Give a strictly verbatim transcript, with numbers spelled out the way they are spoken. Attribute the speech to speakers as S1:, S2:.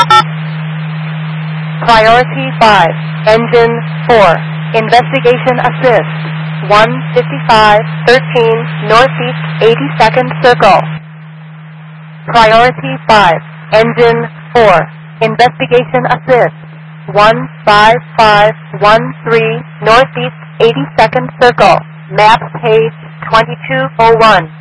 S1: Priority five, Engine four, Investigation Assist, one fifty-five thirteen Northeast eighty-second Circle. Priority five, Engine four, Investigation Assist, one five five one three Northeast eighty-second Circle, map page twenty-two oh one.